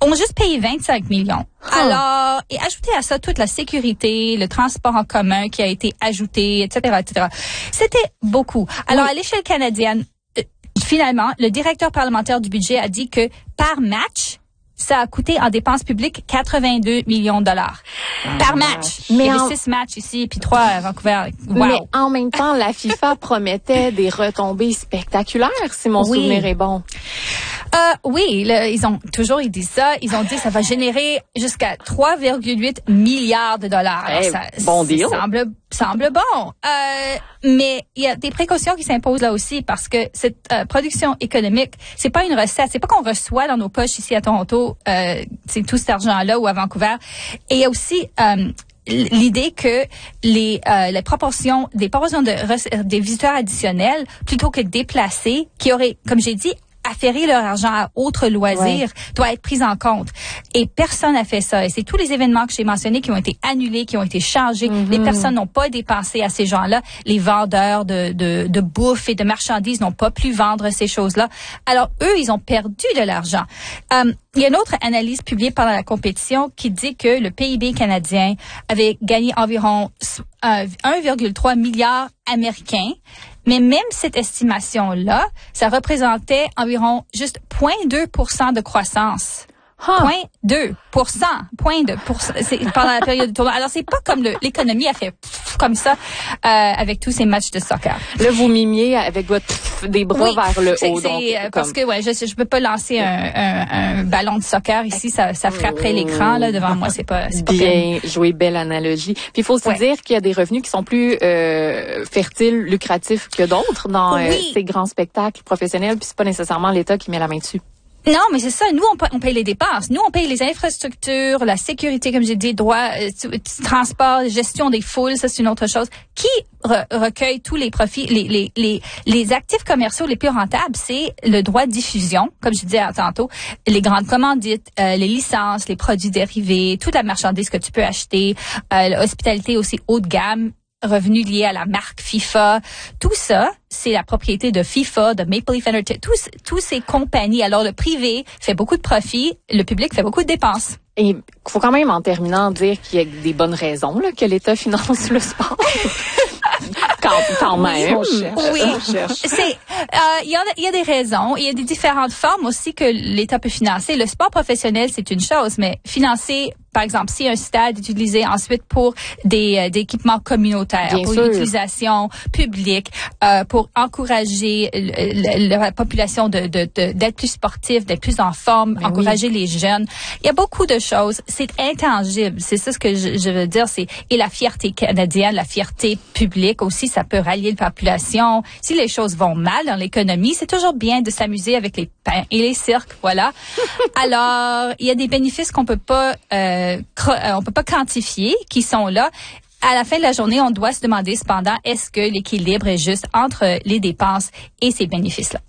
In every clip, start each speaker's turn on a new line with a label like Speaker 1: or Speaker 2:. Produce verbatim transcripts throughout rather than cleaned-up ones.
Speaker 1: ont juste payé vingt-cinq millions. Huh. Alors, et ajouter à ça toute la sécurité, le transport en commun qui a été ajouté, et cetera, et cetera. C'était beaucoup. Alors, oui. à l'échelle canadienne, euh, finalement, le directeur parlementaire du budget a dit que par match, ça a coûté en dépenses publiques quatre-vingt-deux millions de dollars ah, par match. Mais il y avait en... six matchs ici, puis trois à Vancouver. Wow.
Speaker 2: Mais en même temps, la FIFA promettait des retombées spectaculaires, si mon oui. souvenir est bon.
Speaker 1: Euh, oui, le, ils ont toujours ils disent ça. Ils ont dit que ça va générer jusqu'à trois virgule huit milliards de dollars. Alors,
Speaker 2: hey,
Speaker 1: ça,
Speaker 2: bon deal.
Speaker 1: Ça semble, semble bon. Euh, mais il y a des précautions qui s'imposent là aussi parce que cette euh, production économique, c'est pas une recette. C'est pas qu'on reçoit dans nos poches ici à Toronto, euh, c'est tout cet argent-là ou à Vancouver. Et il y a aussi euh, l'idée que les euh, les proportions des proportions de des visiteurs additionnels plutôt que déplacés qui auraient, comme j'ai dit, afférer leur argent à autres loisirs ouais. doit être prise en compte. Et personne n'a fait ça. Et c'est tous les événements que j'ai mentionnés qui ont été annulés, qui ont été changés. Mm-hmm. Les personnes n'ont pas dépensé à ces gens-là. Les vendeurs de, de, de bouffe et de marchandises n'ont pas pu vendre ces choses-là. Alors, eux, ils ont perdu de l'argent. Um, il y a une autre analyse publiée pendant la compétition qui dit que le P I B canadien avait gagné environ euh, un virgule trois milliard américain. Mais même cette estimation-là, ça représentait environ juste zéro virgule deux pour cent de croissance. Huh. zéro virgule deux pour cent. zéro virgule deux pour cent. C'est pendant la période du tournoi. Alors, c'est pas comme le, l'économie a fait pff, comme ça euh, avec tous ces matchs de soccer.
Speaker 2: Là, vous mimiez avec votre pff, des bras
Speaker 1: oui,
Speaker 2: vers le
Speaker 1: c'est,
Speaker 2: haut.
Speaker 1: C'est,
Speaker 2: donc,
Speaker 1: euh, parce que, ouais, je je peux pas lancer un, un, un ballon de soccer ici. Ça, ça frapperait l'écran, là, devant moi. C'est pas, c'est pas
Speaker 2: bien joué, belle analogie. Puis, il faut aussi ouais. dire qu'il y a des revenus qui sont plus euh, fertiles, lucratifs que d'autres dans oui. euh, ces grands spectacles professionnels. Puis, c'est pas nécessairement l'État qui met la main dessus.
Speaker 1: Non, mais c'est ça. Nous, on, on paye les dépenses. Nous, on paye les infrastructures, la sécurité, comme j'ai dit, droit, euh, transport, gestion des foules, ça c'est une autre chose. Qui re- recueille tous les profits, les, les, les, les actifs commerciaux les plus rentables, c'est le droit de diffusion, comme je disais tantôt, les grandes commandites, euh, les licences, les produits dérivés, toute la marchandise que tu peux acheter, euh, l'hospitalité aussi haut de gamme, revenus liés à la marque FIFA. Tout ça, c'est la propriété de FIFA, de Maple Leaf Entertainment, tous, tous ces compagnies. Alors, le privé fait beaucoup de profits, le public fait beaucoup de dépenses.
Speaker 2: Et il faut quand même, en terminant, dire qu'il y a des bonnes raisons là, que l'État finance le sport. Quand, quand même.
Speaker 1: Oui, c'est euh, il y a il y a des raisons, il y a des différentes formes aussi que l'État peut financer. Le sport professionnel, c'est une chose, mais financer, par exemple, si un stade est utilisé ensuite pour des, euh, des équipements communautaires,
Speaker 2: Bien
Speaker 1: pour
Speaker 2: sûr.
Speaker 1: l'utilisation publique, euh, pour encourager le, le, la population de, de, de d'être plus sportif, d'être plus en forme, mais encourager oui. les jeunes. Il y a beaucoup de choses. C'est intangible. C'est ça ce que je, je veux dire. C'est et la fierté canadienne, la fierté publique aussi, ça peut rallier la population. Si les choses vont mal dans l'économie, c'est toujours bien de s'amuser avec les pains et les cirques. Voilà. Alors, il y a des bénéfices qu'on peut pas euh, on peut pas quantifier, qui sont là. À la fin de la journée, on doit se demander cependant, est-ce que l'équilibre est juste entre les dépenses et ces bénéfices-là?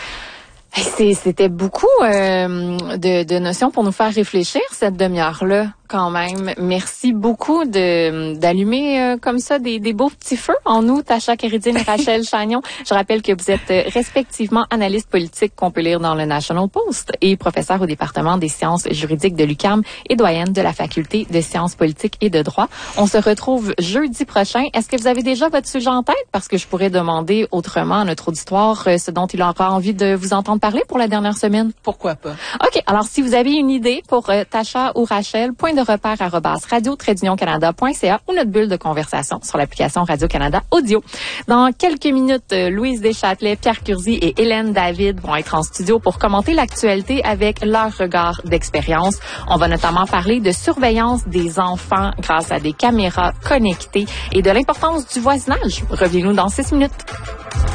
Speaker 2: C'est, c'était beaucoup euh, de, de notions pour nous faire réfléchir cette demi-heure-là. Quand même, merci beaucoup de d'allumer euh, comme ça des, des beaux petits feux en nous, Tasha Kéridine et Rachel Chagnon. Je rappelle que vous êtes euh, respectivement analyste politique qu'on peut lire dans le National Post et professeur au département des sciences juridiques de l'U Q A M et doyenne de la faculté de sciences politiques et de droit. On se retrouve jeudi prochain. Est-ce que vous avez déjà votre sujet en tête? Parce que je pourrais demander autrement à notre auditoire euh, ce dont il aura envie de vous entendre parler pour la dernière semaine.
Speaker 3: Pourquoi pas?
Speaker 2: OK. Alors, si vous avez une idée pour euh, Tasha ou Rachel, point de repère arobase radio tiret union canada point c a ou notre bulle de conversation sur l'application Radio-Canada Audio. Dans quelques minutes, euh, Louise Deschâtelet, Pierre Curzi et Hélène David vont être en studio pour commenter l'actualité avec leur regard d'expérience. On va notamment parler de surveillance des enfants grâce à des caméras connectées et de l'importance du voisinage. Revenez-nous dans six minutes.